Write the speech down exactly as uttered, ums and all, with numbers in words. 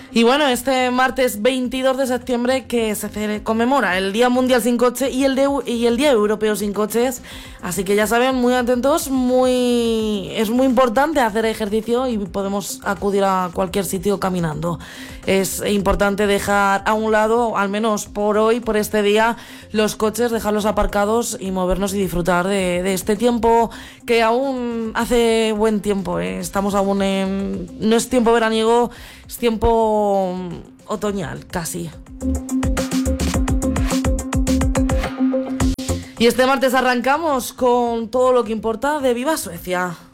Y bueno, este martes veintidós de septiembre que se conmemora el Día Mundial Sin Coche y el, de, y el Día Europeo Sin Coches, así que ya saben, muy atentos, muy es muy importante hacer ejercicio y podemos acudir a cualquier sitio caminando. Es importante dejar a un lado, al menos por hoy, por este día, los coches, dejarlos aparcados y movernos y disfrutar de, de este tiempo que aún hace buen tiempo, ¿eh? Estamos aún en... no es tiempo veraniego, es tiempo otoñal, casi. Y este martes arrancamos con todo lo que importa de Viva Suecia.